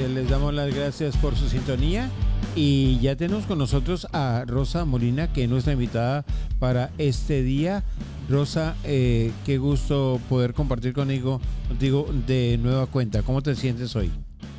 Les damos las gracias por su sintonía y ya tenemos con nosotros a Rosa Molina, que es nuestra invitada para este día. Rosa, qué gusto poder compartir contigo de nueva cuenta. ¿Cómo te sientes hoy?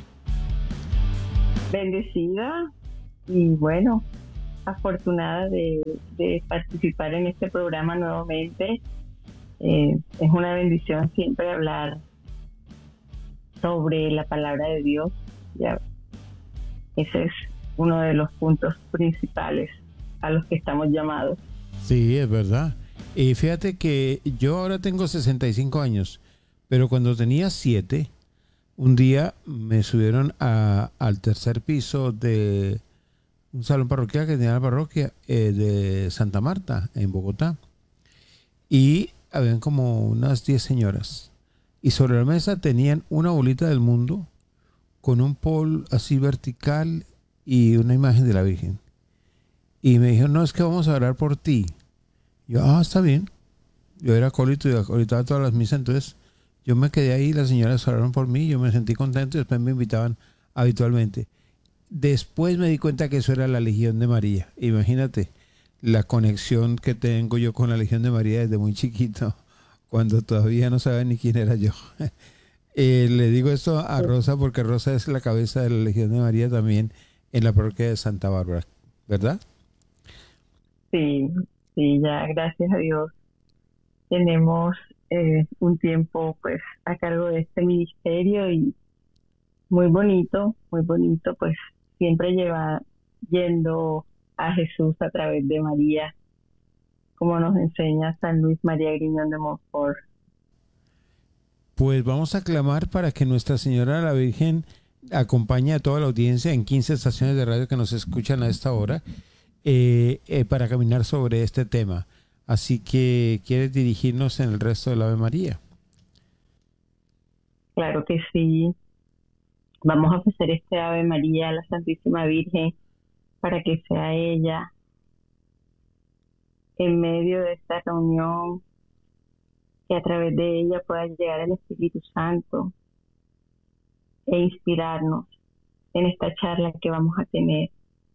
Bendecida y bueno, afortunada de participar en este programa nuevamente. Es una bendición siempre hablar sobre la palabra de Dios. Ya, ese es uno de los puntos principales a los que estamos llamados. Sí, es verdad. Y fíjate que yo ahora tengo 65 años, pero cuando tenía 7, un día me subieron al tercer piso de un salón parroquial que tenía la parroquia de Santa Marta, en Bogotá. Y habían como unas 10 señoras. Y sobre la mesa tenían una bolita del mundo con un pol así vertical y una imagen de la Virgen. Y me dijeron, no, es que vamos a orar por ti. Yo, está bien. Yo era acólito y acolitaba todas las misas, entonces yo me quedé ahí, las señoras oraron por mí, yo me sentí contento y después me invitaban habitualmente. Después me di cuenta que eso era la Legión de María. Imagínate la conexión que tengo yo con la Legión de María desde muy chiquito, cuando todavía no sabía ni quién era yo. Le digo esto a Rosa porque Rosa es la cabeza de la Legión de María también en la parroquia de Santa Bárbara, ¿verdad? Sí, sí, ya gracias a Dios tenemos un tiempo pues a cargo de este ministerio y muy bonito, pues siempre yendo a Jesús a través de María, como nos enseña San Luis María Griñón de Montfort. Pues vamos a clamar para que Nuestra Señora la Virgen acompañe a toda la audiencia en 15 estaciones de radio que nos escuchan a esta hora para caminar sobre este tema. Así que, ¿quieres dirigirnos en el resto del Ave María? Claro que sí. Vamos a ofrecer este Ave María a la Santísima Virgen para que sea ella en medio de esta reunión, que a través de ella pueda llegar el Espíritu Santo e inspirarnos en esta charla que vamos a tener,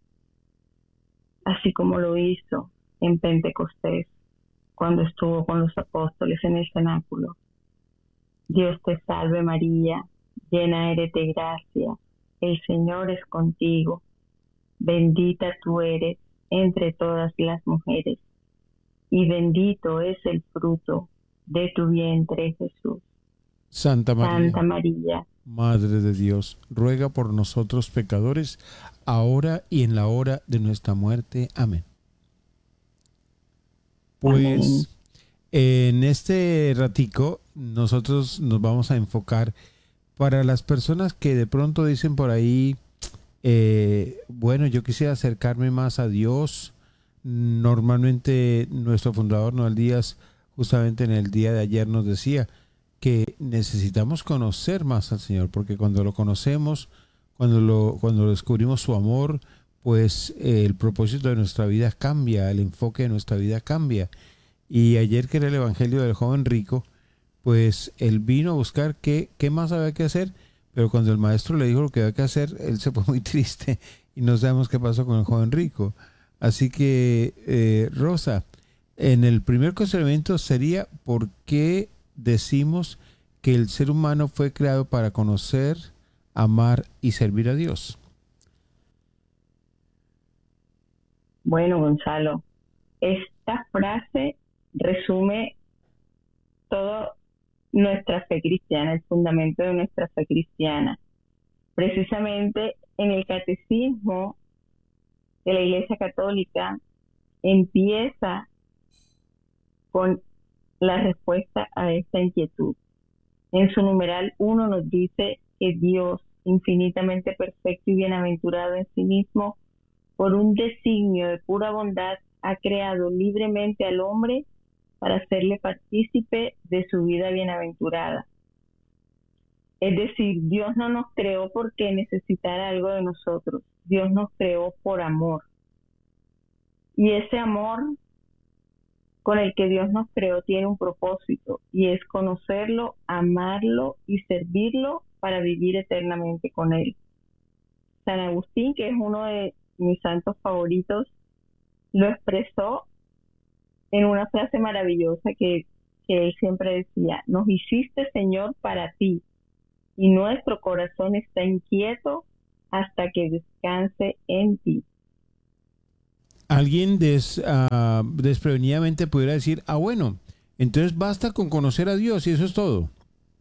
así como lo hizo en Pentecostés, cuando estuvo con los apóstoles en el cenáculo. Dios te salve María, llena eres de gracia, el Señor es contigo, bendita tú eres entre todas las mujeres, y bendito es el fruto de tu vientre, Jesús. Santa María, Madre de Dios, ruega por nosotros pecadores, ahora y en la hora de nuestra muerte. Amén. Pues en este ratico nosotros nos vamos a enfocar para las personas que de pronto dicen por ahí, bueno, yo quisiera acercarme más a Dios. Normalmente nuestro fundador Noel Díaz, justamente en el día de ayer, nos decía que necesitamos conocer más al Señor, porque cuando lo conocemos, cuando descubrimos su amor, pues el propósito de nuestra vida cambia, el enfoque de nuestra vida cambia. Y ayer, que era el Evangelio del joven rico, pues él vino a buscar qué más había que hacer, pero cuando el maestro le dijo lo que había que hacer, él se fue muy triste y no sabemos qué pasó con el joven rico. Así que, Rosa, en el primer cuestionamiento sería: ¿por qué decimos que el ser humano fue creado para conocer, amar y servir a Dios? Bueno, Gonzalo, esta frase resume todo nuestra fe cristiana, el fundamento de nuestra fe cristiana. Precisamente en el catecismo de la Iglesia Católica empieza con la respuesta a esta inquietud. En su numeral 1 nos dice que Dios, infinitamente perfecto y bienaventurado en sí mismo, por un designio de pura bondad, ha creado libremente al hombre para hacerle partícipe de su vida bienaventurada. Es decir, Dios no nos creó porque necesitara algo de nosotros. Dios nos creó por amor. Y ese amor con el que Dios nos creó tiene un propósito, y es conocerlo, amarlo y servirlo para vivir eternamente con Él. San Agustín, que es uno de mis santos favoritos, lo expresó en una frase maravillosa que él siempre decía: nos hiciste, Señor, para ti, y nuestro corazón está inquieto hasta que descanse en ti. Alguien desprevenidamente pudiera decir, bueno, entonces basta con conocer a Dios y eso es todo.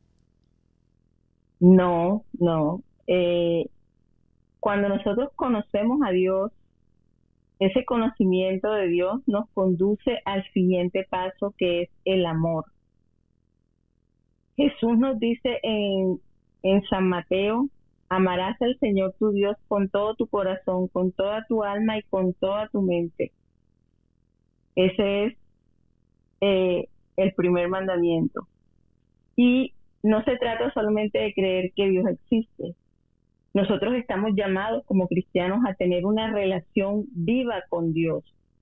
No, no. Cuando nosotros conocemos a Dios, ese conocimiento de Dios nos conduce al siguiente paso, que es el amor. Jesús nos dice en San Mateo: amarás al Señor tu Dios con todo tu corazón, con toda tu alma y con toda tu mente. Ese es el primer mandamiento. Y no se trata solamente de creer que Dios existe. Nosotros estamos llamados como cristianos a tener una relación viva con Dios.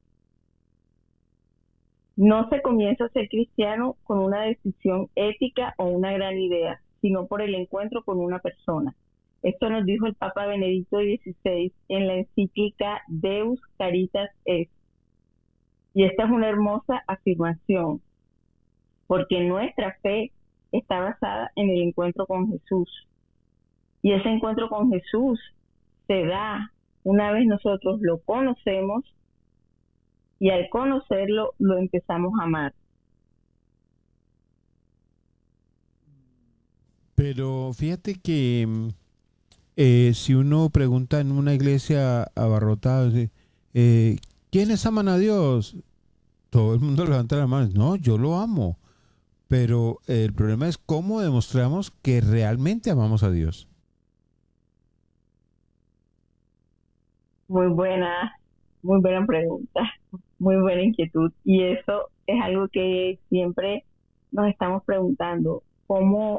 No se comienza a ser cristiano con una decisión ética o una gran idea, sino por el encuentro con una persona. Esto nos dijo el Papa Benedicto XVI en la encíclica Deus Caritas Est. Y esta es una hermosa afirmación, porque nuestra fe está basada en el encuentro con Jesús. Y ese encuentro con Jesús se da una vez nosotros lo conocemos, y al conocerlo lo empezamos a amar. Pero fíjate que si uno pregunta en una iglesia abarrotada, ¿quiénes aman a Dios? Todo el mundo levanta la mano. No, yo lo amo. Pero el problema es cómo demostramos que realmente amamos a Dios. Muy buena pregunta, muy buena inquietud. Y eso es algo que siempre nos estamos preguntando: ¿cómo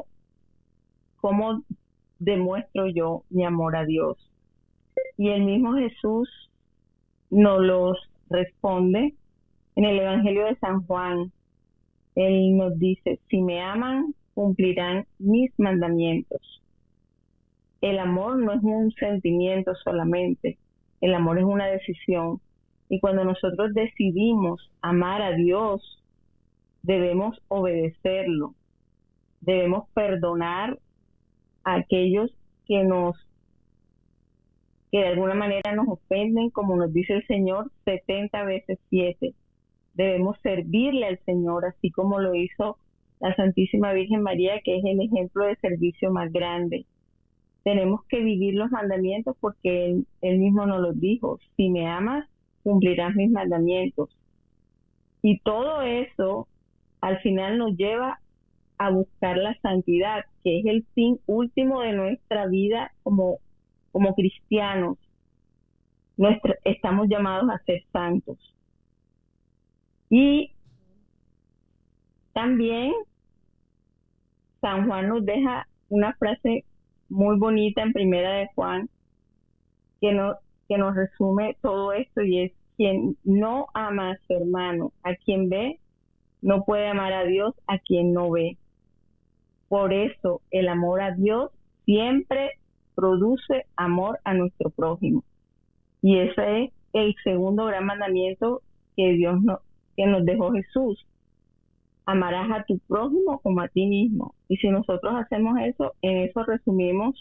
demuestro yo mi amor a Dios? Y el mismo Jesús nos los responde en el Evangelio de San Juan. Él nos dice: si me aman, cumplirán mis mandamientos. El amor no es un sentimiento solamente, el amor es una decisión. Y cuando nosotros decidimos amar a Dios, debemos obedecerlo, debemos perdonar a aquellos que de alguna manera nos ofenden, como nos dice el Señor, 70 veces 7. Debemos servirle al Señor, así como lo hizo la Santísima Virgen María, que es el ejemplo de servicio más grande. Tenemos que vivir los mandamientos porque él mismo nos los dijo: si me amas, cumplirás mis mandamientos. Y todo eso al final nos lleva a buscar la santidad, que es el fin último de nuestra vida como cristianos. Estamos llamados a ser santos. Y también San Juan nos deja una frase muy bonita en Primera de Juan que nos resume todo esto, y es: quien no ama a su hermano, a quien ve, no puede amar a Dios a quien no ve. Por eso el amor a Dios siempre produce amor a nuestro prójimo. Y ese es el segundo gran mandamiento que nos dejó Jesús: amarás a tu prójimo como a ti mismo. Y si nosotros hacemos eso, en eso resumimos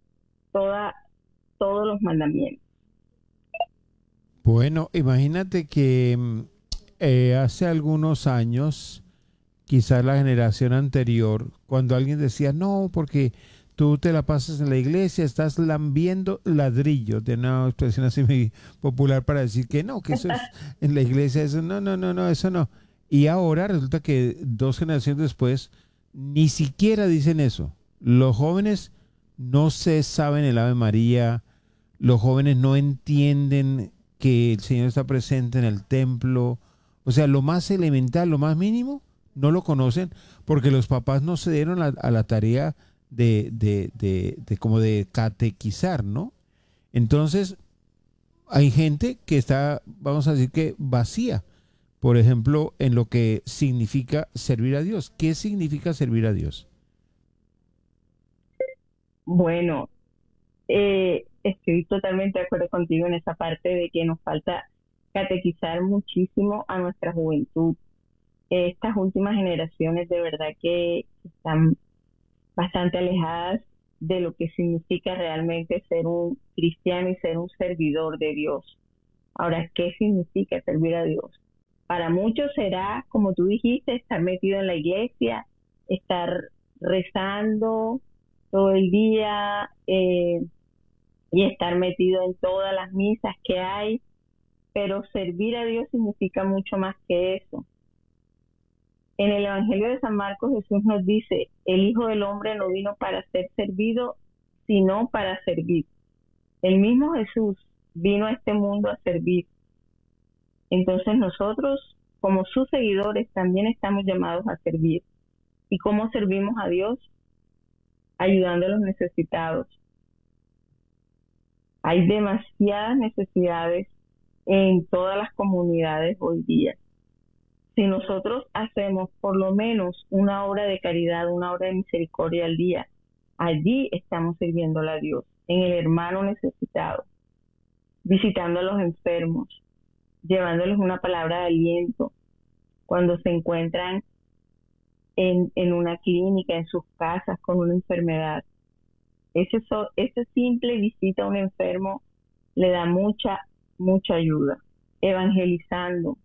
todos los mandamientos. Bueno, imagínate que hace algunos años, quizás la generación anterior, cuando alguien decía, no, porque tú te la pasas en la iglesia, estás lambiendo ladrillos, de una expresión así muy popular para decir que no, que eso es en la iglesia, eso no, eso no. Y ahora resulta que 2 generaciones después ni siquiera dicen eso. Los jóvenes no se saben el Ave María, los jóvenes no entienden que el Señor está presente en el templo. O sea, lo más elemental, lo más mínimo, no lo conocen porque los papás no se dieron a la tarea de como de catequizar, ¿no? Entonces, hay gente que está, vamos a decir que vacía, por ejemplo, en lo que significa servir a Dios. ¿Qué significa servir a Dios? Bueno, Estoy totalmente de acuerdo contigo en esa parte de que nos falta catequizar muchísimo a nuestra juventud. Estas últimas generaciones de verdad que están bastante alejadas de lo que significa realmente ser un cristiano y ser un servidor de Dios. Ahora, ¿qué significa servir a Dios? Para muchos será, como tú dijiste, estar metido en la iglesia, estar rezando todo el día y estar metido en todas las misas que hay, pero servir a Dios significa mucho más que eso. En el Evangelio de San Marcos Jesús nos dice, el Hijo del Hombre no vino para ser servido, sino para servir. El mismo Jesús vino a este mundo a servir. Entonces nosotros, como sus seguidores, también estamos llamados a servir. ¿Y cómo servimos a Dios? Ayudando a los necesitados. Hay demasiadas necesidades en todas las comunidades hoy día. Si nosotros hacemos por lo menos una obra de caridad, una obra de misericordia al día, allí estamos sirviéndole a Dios, en el hermano necesitado, visitando a los enfermos, llevándoles una palabra de aliento cuando se encuentran en una clínica, en sus casas con una enfermedad. Esa simple visita a un enfermo le da mucha ayuda. Evangelizando.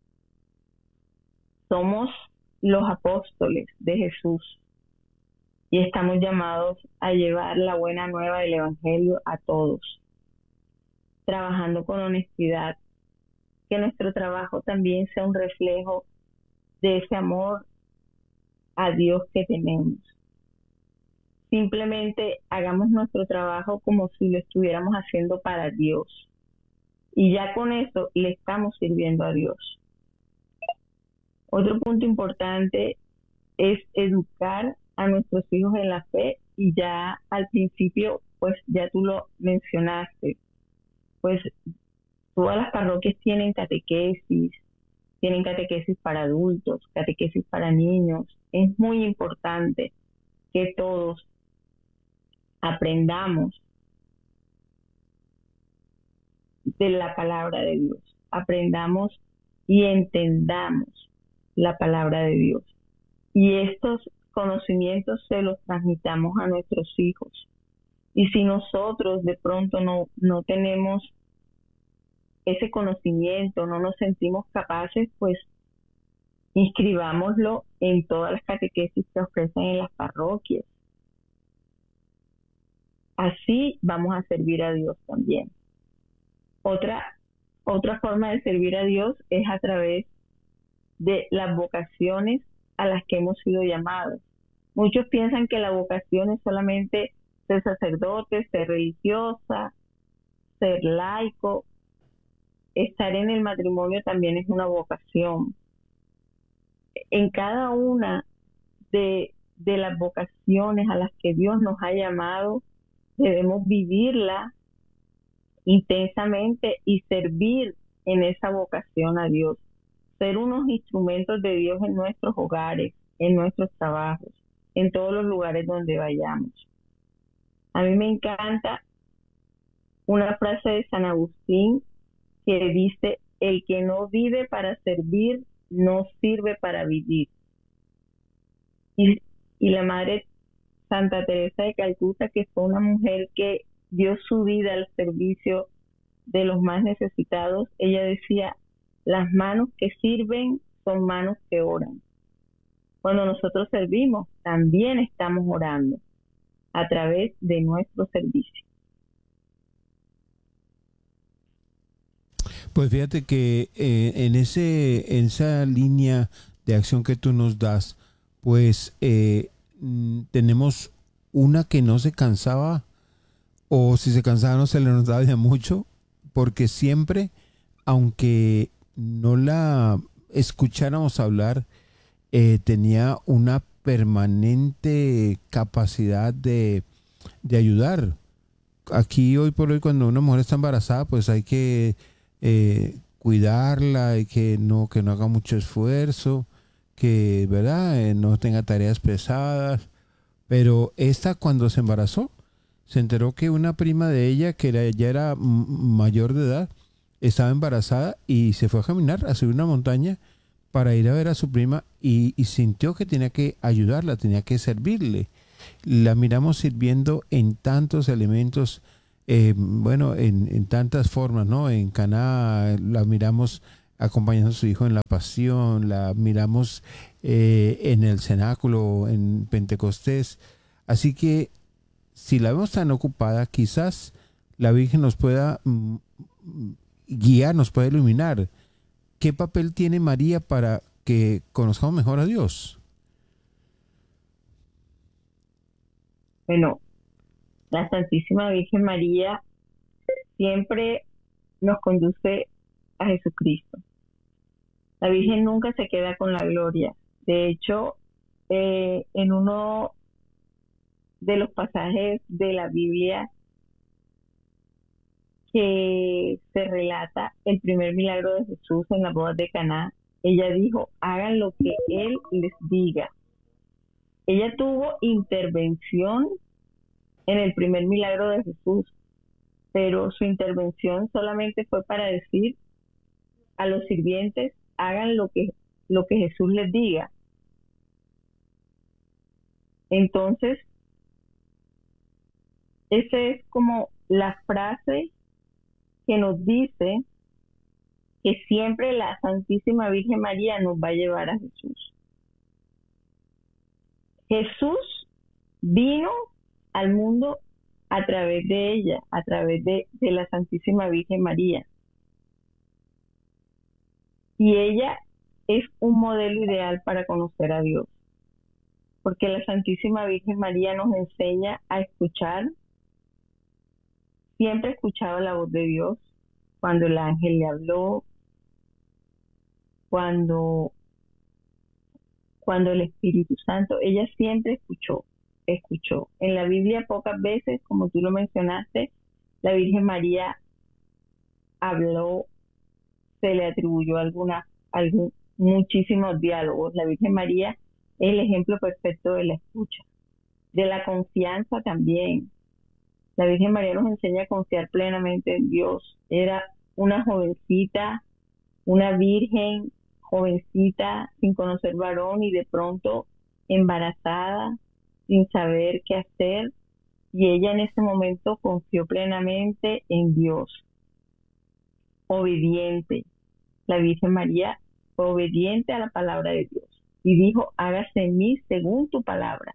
Somos los apóstoles de Jesús y estamos llamados a llevar la buena nueva del Evangelio a todos, trabajando con honestidad, que nuestro trabajo también sea un reflejo de ese amor a Dios que tenemos. Simplemente hagamos nuestro trabajo como si lo estuviéramos haciendo para Dios y ya con eso le estamos sirviendo a Dios. Otro punto importante es educar a nuestros hijos en la fe y ya al principio, pues ya tú lo mencionaste, pues todas las parroquias tienen catequesis para adultos, catequesis para niños. Es muy importante que todos aprendamos de la palabra de Dios, aprendamos y entendamos la palabra de Dios. Y estos conocimientos se los transmitamos a nuestros hijos. Y si nosotros de pronto no tenemos ese conocimiento, no nos sentimos capaces, pues inscribámoslo en todas las catequesis que ofrecen en las parroquias. Así vamos a servir a Dios también. Otra forma de servir a Dios es a través de las vocaciones a las que hemos sido llamados. Muchos piensan que la vocación es solamente ser sacerdote, ser religiosa, ser laico. Estar en el matrimonio también es una vocación. En cada una de las vocaciones a las que Dios nos ha llamado, debemos vivirla intensamente y servir en esa vocación a Dios. Ser unos instrumentos de Dios en nuestros hogares, en nuestros trabajos, en todos los lugares donde vayamos. A mí me encanta una frase de San Agustín que dice, el que no vive para servir, no sirve para vivir. Y la Madre Santa Teresa de Calcuta, que fue una mujer que dio su vida al servicio de los más necesitados, ella decía, las manos que sirven son manos que oran. Cuando nosotros servimos, también estamos orando a través de nuestro servicio. Pues fíjate que en esa línea de acción que tú nos das, pues tenemos una que no se cansaba, o si se cansaba no se le notaba ya mucho, porque siempre, aunque no la escucháramos hablar, tenía una permanente capacidad de ayudar. Aquí hoy por hoy, cuando una mujer está embarazada, pues hay que cuidarla y que no haga mucho esfuerzo, que verdad no tenga tareas pesadas, pero esta cuando se embarazó se enteró que una prima de ella, ya era mayor de edad, estaba embarazada y se fue a caminar, a subir una montaña para ir a ver a su prima y sintió que tenía que ayudarla, tenía que servirle. La miramos sirviendo en tantos elementos, bueno, en tantas formas, ¿no? En Caná la miramos acompañando a su hijo en la pasión, la miramos en el cenáculo, en Pentecostés. Así que si la vemos tan ocupada, quizás la Virgen nos pueda guiar, nos pueda iluminar. ¿Qué papel tiene María para que conozcamos mejor a Dios? Bueno, la Santísima Virgen María siempre nos conduce a Jesucristo. La Virgen nunca se queda con la gloria. De hecho, en uno de los pasajes de la Biblia que se relata el primer milagro de Jesús en las bodas de Caná, ella dijo, hagan lo que Él les diga. Ella tuvo intervención en el primer milagro de Jesús, pero su intervención solamente fue para decir a los sirvientes, hagan lo que Jesús les diga. Entonces, esa es como la frase que nos dice que siempre la Santísima Virgen María nos va a llevar a Jesús. Jesús vino al mundo a través de ella, a través de la Santísima Virgen María. Y ella es un modelo ideal para conocer a Dios, porque la Santísima Virgen María nos enseña a escuchar. Siempre escuchaba la voz de Dios cuando el ángel le habló, cuando el Espíritu Santo, ella siempre escuchó. En la Biblia pocas veces, como tú lo mencionaste, la Virgen María habló, se le atribuyó muchísimos diálogos. La Virgen María es el ejemplo perfecto de la escucha, de la confianza también. La Virgen María nos enseña a confiar plenamente en Dios. Era una jovencita, una virgen jovencita, sin conocer varón y de pronto embarazada, sin saber qué hacer. Y ella en ese momento confió plenamente en Dios. Obediente. La Virgen María fue obediente a la palabra de Dios y dijo, hágase en mí según tu palabra.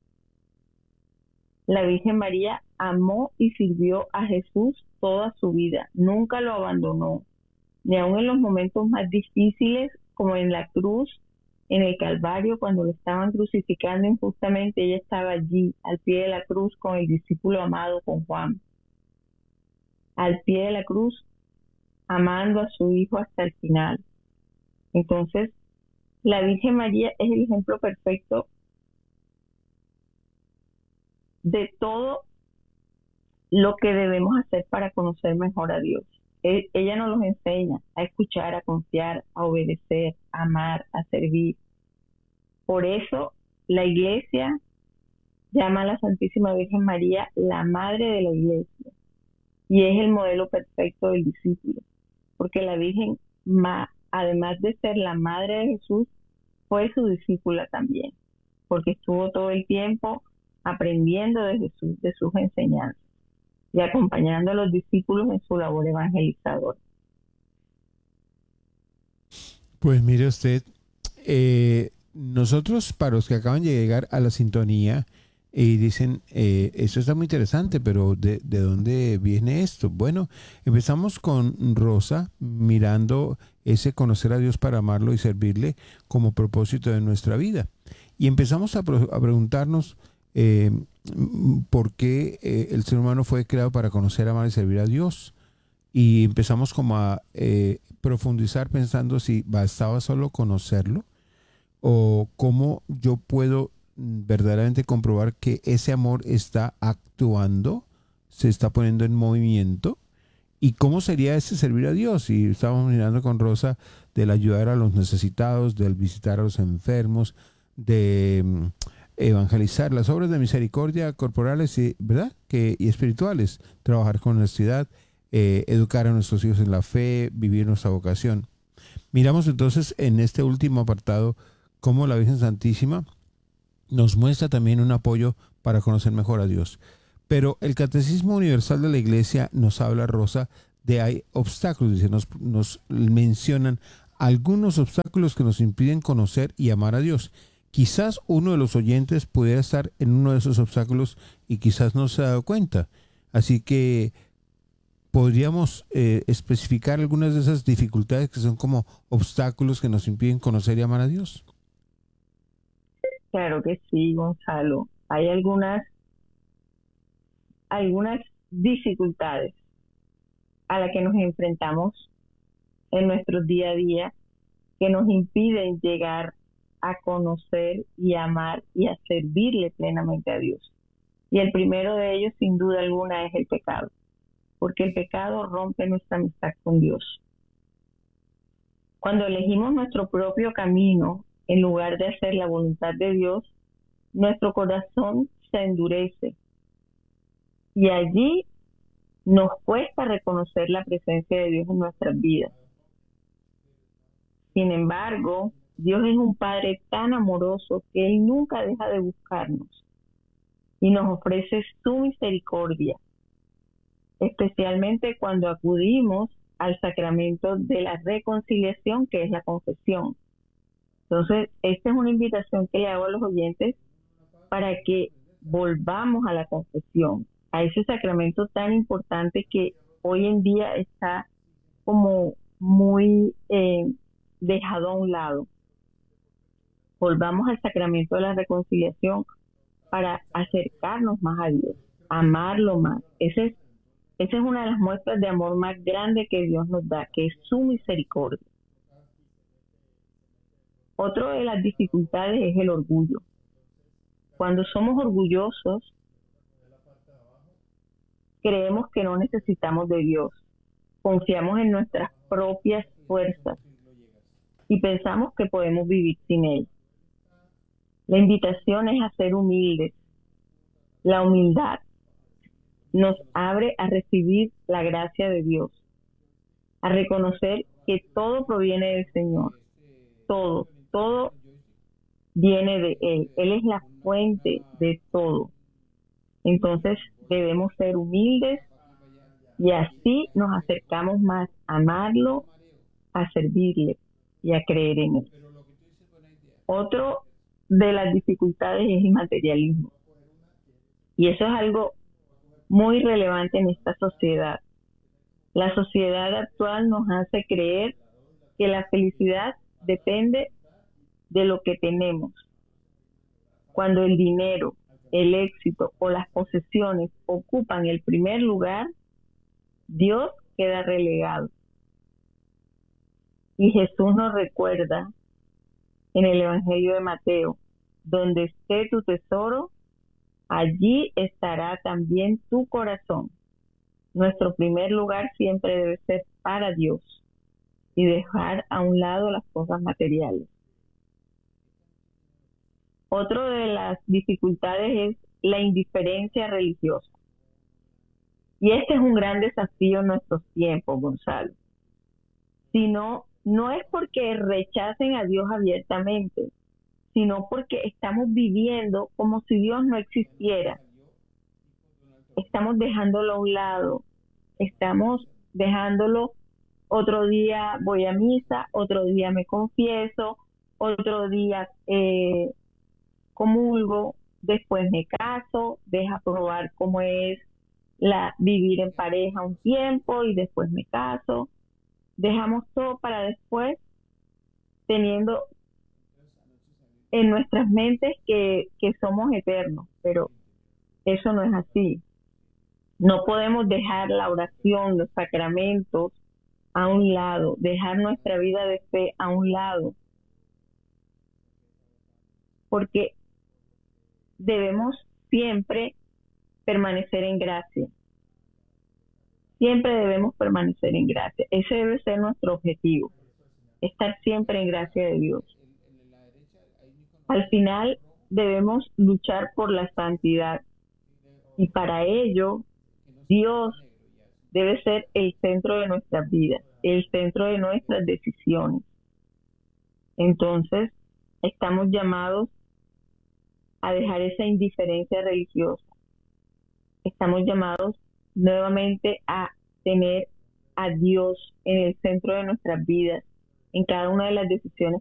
La Virgen María amó y sirvió a Jesús toda su vida, nunca lo abandonó, ni aun en los momentos más difíciles, como en la cruz, en el Calvario, cuando lo estaban crucificando injustamente, ella estaba allí, al pie de la cruz, con el discípulo amado, con Juan. Al pie de la cruz, amando a su hijo hasta el final. Entonces, la Virgen María es el ejemplo perfecto de todo lo que debemos hacer para conocer mejor a Dios. Ella nos los enseña a escuchar, a confiar, a obedecer, a amar, a servir. Por eso la Iglesia llama a la Santísima Virgen María la Madre de la Iglesia y es el modelo perfecto del discípulo, porque la Virgen, además de ser la Madre de Jesús, fue su discípula también, porque estuvo todo el tiempo aprendiendo de Jesús, de sus enseñanzas y acompañando a los discípulos en su labor evangelizadora. Pues mire usted, nosotros, para los que acaban de llegar a la sintonía y dicen, esto está muy interesante, pero ¿de dónde viene esto? Bueno, empezamos con Rosa mirando ese conocer a Dios para amarlo y servirle como propósito de nuestra vida. Y empezamos a preguntarnos por qué el ser humano fue creado para conocer, amar y servir a Dios. Y empezamos como a profundizar pensando si bastaba solo conocerlo o cómo yo puedo verdaderamente comprobar que ese amor está actuando, se está poniendo en movimiento, y cómo sería ese servir a Dios. Y estábamos mirando con Rosa del ayudar a los necesitados, del visitar a los enfermos, de evangelizar las obras de misericordia corporales y, ¿verdad? Y espirituales, trabajar con honestidad, educar a nuestros hijos en la fe, vivir nuestra vocación. Miramos entonces en este último apartado cómo la Virgen Santísima nos muestra también un apoyo para conocer mejor a Dios. Pero el Catecismo Universal de la Iglesia nos habla, Rosa, de hay obstáculos, dice, nos mencionan algunos obstáculos que nos impiden conocer y amar a Dios. Quizás uno de los oyentes pudiera estar en uno de esos obstáculos y quizás no se ha dado cuenta. Así que podríamos especificar algunas de esas dificultades que son como obstáculos que nos impiden conocer y amar a Dios. Claro que sí, Gonzalo. Hay algunas dificultades a las que nos enfrentamos en nuestro día a día que nos impiden llegar a conocer y amar y a servirle plenamente a Dios. Y el primero de ellos, sin duda alguna, es el pecado, porque el pecado rompe nuestra amistad con Dios. Cuando elegimos nuestro propio camino, en lugar de hacer la voluntad de Dios, nuestro corazón se endurece y allí nos cuesta reconocer la presencia de Dios en nuestras vidas. Sin embargo, Dios es un Padre tan amoroso que Él nunca deja de buscarnos y nos ofrece su misericordia, especialmente cuando acudimos al sacramento de la reconciliación, que es la confesión. Entonces, esta es una invitación que le hago a los oyentes para que volvamos a la confesión, a ese sacramento tan importante que hoy en día está como muy dejado a un lado. Volvamos al sacramento de la reconciliación para acercarnos más a Dios, amarlo más. Esa es una de las muestras de amor más grande que Dios nos da, que es su misericordia. Otro de las dificultades es el orgullo. Cuando somos orgullosos, creemos que no necesitamos de Dios, confiamos en nuestras propias fuerzas y pensamos que podemos vivir sin Él. La invitación es a ser humildes. La humildad nos abre a recibir la gracia de Dios, a reconocer que todo proviene del Señor, todo viene de Él. Él es la fuente de todo. Entonces debemos ser humildes y así nos acercamos más a amarlo, a servirle y a creer en Él. Otro de las dificultades es el materialismo. Y eso es algo muy relevante en esta sociedad. La sociedad actual nos hace creer que la felicidad depende de lo que tenemos. Cuando el dinero, el éxito o las posesiones ocupan el primer lugar, Dios queda relegado. Y Jesús nos recuerda en el Evangelio de Mateo, donde esté tu tesoro, allí estará también tu corazón. Nuestro primer lugar siempre debe ser para Dios y dejar a un lado las cosas materiales. Otro de las dificultades es la indiferencia religiosa. Y este es un gran desafío en nuestros tiempos, Gonzalo. No es porque rechacen a Dios abiertamente, sino porque estamos viviendo como si Dios no existiera. Estamos dejándolo a un lado, estamos dejándolo, otro día voy a misa, otro día me confieso, otro día comulgo, después me caso, deja probar cómo es vivir en pareja un tiempo y después me caso. Dejamos todo para después, teniendo en nuestras mentes que somos eternos, pero eso no es así. No podemos dejar la oración, los sacramentos a un lado, dejar nuestra vida de fe a un lado, porque debemos siempre permanecer en gracia. Siempre debemos permanecer en gracia. Ese debe ser nuestro objetivo, estar siempre en gracia de Dios. Al final, debemos luchar por la santidad. Y para ello, Dios debe ser el centro de nuestras vidas, el centro de nuestras decisiones. Entonces, estamos llamados a dejar esa indiferencia religiosa. Estamos llamados nuevamente a tener a Dios en el centro de nuestras vidas, en cada una de las decisiones